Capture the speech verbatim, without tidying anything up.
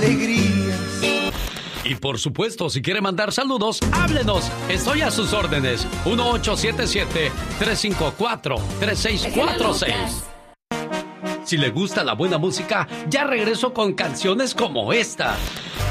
alegrías. Y por supuesto, si quiere mandar saludos, háblenos. Estoy a sus órdenes. uno ocho siete siete, tres cinco cuatro, tres seis cuatro seis. Si le gusta la buena música, ya regreso con canciones como esta.